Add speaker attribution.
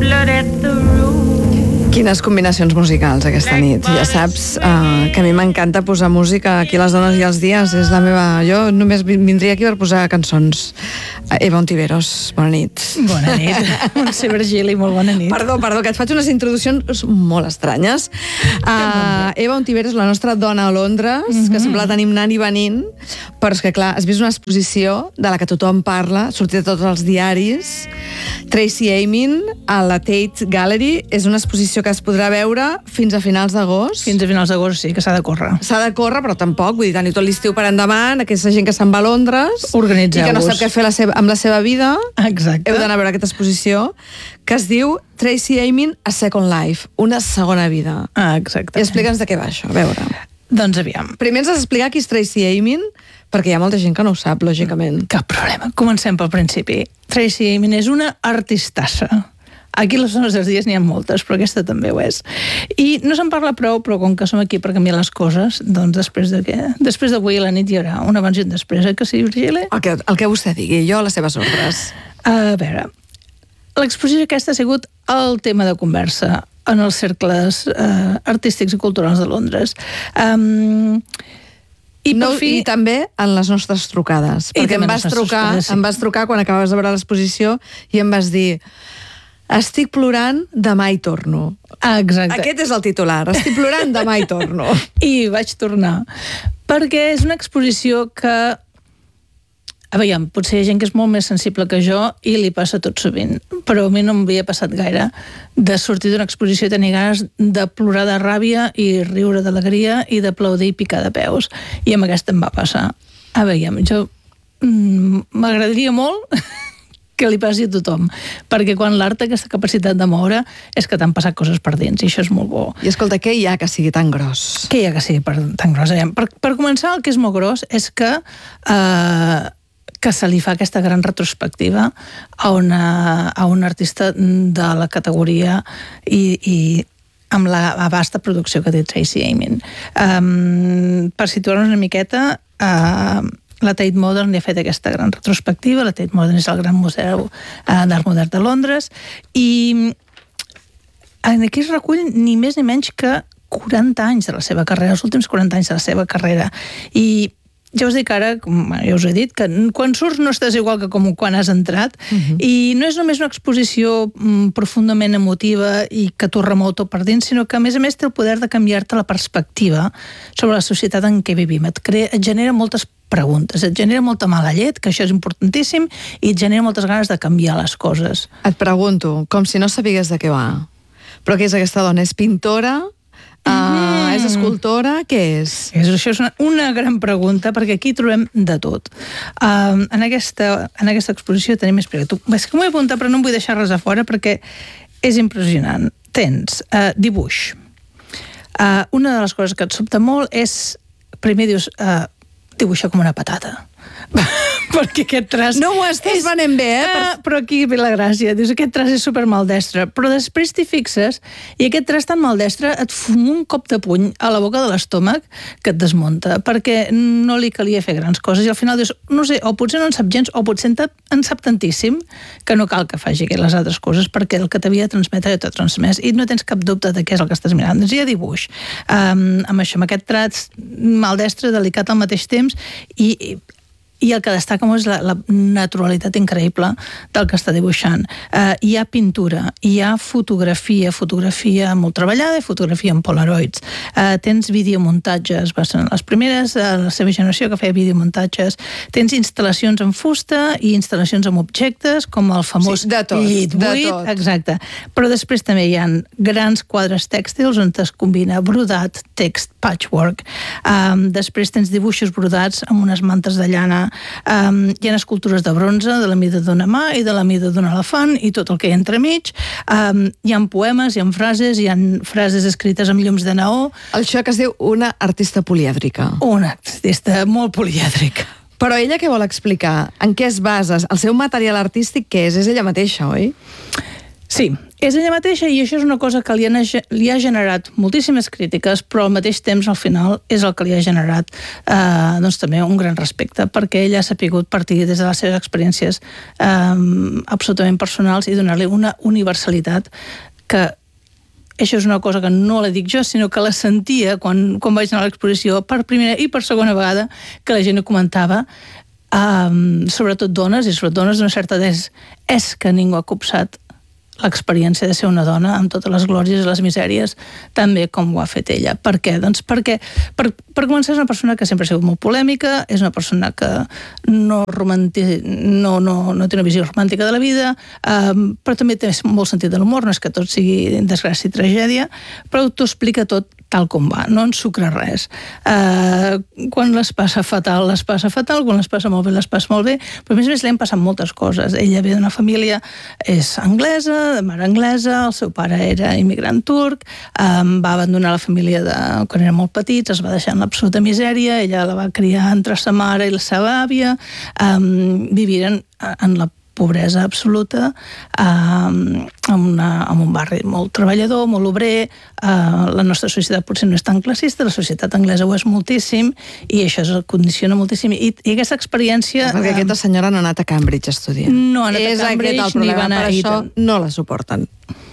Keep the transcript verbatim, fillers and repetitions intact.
Speaker 1: Quines combinacions musicals aquesta nit. Ja saps uh, que a mi m'encanta posar música aquí a les dones i els dies. És la meva... Jo només vindria aquí per posar cançons. Eva Ontiveros, bona nit.
Speaker 2: Bona nit. Montse Virgili, molt bona nit.
Speaker 1: Perdó, perdó, que et faig unes introduccions molt estranyes. Uh, Eva Ontiveros, la nostra dona a Londres, mm-hmm. que sempre la tenim anant i venint, però és que, clar, has vist una exposició de la que tothom parla, sortit de tots els diaris, Tracey Emin, a la Tate Gallery. És una exposició que es podrà veure fins a finals d'agost.
Speaker 2: Fins a finals d'agost, sí, que s'ha de córrer.
Speaker 1: S'ha de córrer, però tampoc, vull dir, tenir tot l'estiu per endavant, aquesta gent que se'n va a Londres,
Speaker 2: organitzeu-vos,
Speaker 1: i que no sap què fer la seva, amb la seva vida.
Speaker 2: Exacte.
Speaker 1: Heu d'anar a veure aquesta exposició, que es diu Tracey Emin, A Second Life, una segona vida.
Speaker 2: Ah, exacte.
Speaker 1: I explica'ns de què va això, a veure.
Speaker 2: Doncs aviam.
Speaker 1: Primer ens has d'explicar qui és Tracey Emin, perquè hi ha molta gent que no ho sap, lògicament.
Speaker 2: Cap problema. Comencem pel principi. Tracey Emin és una artistassa. Aquí les zones dels dies n'hi ha moltes, però aquesta també ho és. I no se'n parla prou, però com que som aquí per canviar les coses, doncs després de què? Després d'avui a la nit hi haurà una abans i un després, eh, que sí, Virgili?
Speaker 1: El que, el que vostè digui, jo a les seves ordres.
Speaker 2: A veure, l'exposició aquesta ha sigut el tema de conversa en els cercles eh, artístics i culturals de Londres. Um, I,
Speaker 1: no,
Speaker 2: fi...
Speaker 1: I també en les nostres trucades,
Speaker 2: I
Speaker 1: perquè em vas, trucar, trucades, sí. em vas trucar quan acabaves de veure l'exposició i em vas dir: estic plorant, demà hi torno.
Speaker 2: Ah, exacte.
Speaker 1: Aquest és el titular, estic plorant, demà hi torno.
Speaker 2: I vaig tornar, perquè és una exposició que, a veure, potser hi ha gent que és molt més sensible que jo i li passa tot sovint, però a mi no m'havia passat gaire de sortir d'una exposició i tenir ganes de plorar de ràbia i riure d'alegria i d'aplaudir i picar de peus, i amb aquesta em va passar. A veure, jo m'agradaria molt que li passi a tothom, perquè quan l'art té aquesta capacitat de moure és que t'han passat coses per dins, i això és molt bo.
Speaker 1: I escolta, què hi ha que sigui tan gros?
Speaker 2: Què hi ha que sigui per, tan gros? Per, per començar, el que és molt gros és que, eh, que se li fa aquesta gran retrospectiva a una, a un artista de la categoria i, i amb la vasta producció que té Tracey Emin. Um, per situar-nos una miqueta, uh, la Tate Modern li ha fet aquesta gran retrospectiva. La Tate Modern és el gran museu uh, d'art modern de Londres, i aquí es recull ni més ni menys que quaranta anys de la seva carrera, els últims quaranta anys de la seva carrera. I ja us dic ara, com ja us he dit, que quan surts no estàs igual que com quan has entrat, uh-huh. i no és només una exposició mm, profundament emotiva i que t'ho remou tot per dins, sinó que a més a més té el poder de canviar-te la perspectiva sobre la societat en què vivim. Et, crea, et genera moltes preguntes, et genera molta mala llet, que això és importantíssim, i et genera moltes ganes de canviar les coses.
Speaker 1: Et pregunto, com si no sabigués de què va, però què és aquesta dona? És pintora? Uh, és escultora? Què és?
Speaker 2: és això és una, una gran pregunta, perquè aquí trobem de tot. Uh, en, aquesta, en aquesta exposició tenim més pregunta. És que m'ho he apuntat, però no em vull deixar res a fora perquè és impressionant. Tens uh, dibuix. Uh, una de les coses que et sobta molt és, primer dius, uh, dibuixa com una patata. Perquè aquest traç...
Speaker 1: No ho estàs és... venent bé, eh?
Speaker 2: Ah, però aquí ve la gràcia. Dius, aquest traç és super maldestre. Però després t'hi fixes i aquest traç tan maldestre et fum un cop de puny a la boca de l'estómac que et desmunta, perquè no li calia fer grans coses. I al final dius, no sé, o potser no en sap gens, o potser en sap tantíssim que no cal que faci les altres coses, perquè el que t'havia de transmetre ja t'ha transmès i no tens cap dubte de què és el que estàs mirant. Doncs hi ha dibuix. Um, amb això, amb aquest traç maldestre, delicat al mateix temps, i, i i el que destaca molt és la, la naturalitat increïble del que està dibuixant. Uh, hi ha pintura, hi ha fotografia, fotografia molt treballada i fotografia en polaroids. Uh, tens videomuntatges, va ser les primeres de la seva generació que feia videomuntatges. Tens instal·lacions en fusta i instal·lacions amb objectes, com el famós
Speaker 1: sí, de tot,
Speaker 2: llit buit.
Speaker 1: De tot.
Speaker 2: Exacte. Però després també hi ha grans quadres tèxtils on es combina brodat, text, patchwork. Um, després tens dibuixos brodats amb unes mantes de llana. Um, hi ha escultures de bronze de la mida d'una mà i de la mida d'un elefant i tot el que hi ha entremig. Um, hi ha poemes, hi ha frases, hi ha frases escrites amb llums de neó.
Speaker 1: Això que es diu una artista polièdrica.
Speaker 2: Una artista molt polièdrica.
Speaker 1: Però ella què vol explicar? En què es basa? El seu material artístic què és? És ella mateixa, oi?
Speaker 2: Sí, és ella mateixa i això és una cosa que li ha, li ha generat moltíssimes crítiques, però al mateix temps, al final, és el que li ha generat eh, doncs, també un gran respecte, perquè ella ha sapigut partir des de les seves experiències eh, absolutament personals i donar-li una universalitat que això és una cosa que no la dic jo, sinó que la sentia quan, quan vaig anar a l'exposició per primera i per segona vegada, que la gent ho comentava, um, sobretot dones, i sobretot dones d'una certa edat, és, és que ningú ha copsat l'experiència de ser una dona amb totes les glòries i les misèries tan bé com ho ha fet ella. Per què? Doncs perquè, per, per començar, és una persona que sempre ha sigut molt polèmica, és una persona que no, romanti... no, no, no té una visió romàntica de la vida, um, però també té molt sentit de l'humor, no és que tot sigui desgràcia i tragèdia, però t'ho explica tot tal com va, no ensucra res. Uh, quan les passa fatal, les passa fatal, quan les passa molt bé, les passa molt bé, però a més a més li han passat moltes coses. Ella ve d'una família, és anglesa, de mare anglesa, el seu pare era immigrant turc, um, va abandonar la família de, quan eren molt petits, es va deixar en l'absoluta misèria, ella la va criar entre sa mare i la seva àvia, um, viviren en la pobresa absoluta, eh, en, una, en un barri molt treballador, molt obrer, eh, la nostra societat potser no és tan classista, la societat anglesa ho és moltíssim, i això es condiciona moltíssim. I, i aquesta experiència...
Speaker 1: Perquè aquesta senyora no ha anat a Cambridge a estudiar.
Speaker 2: No ha anat
Speaker 1: és
Speaker 2: a Cambridge,
Speaker 1: el problema,
Speaker 2: ni va anar
Speaker 1: per
Speaker 2: a
Speaker 1: això
Speaker 2: Eton.
Speaker 1: no la suporten.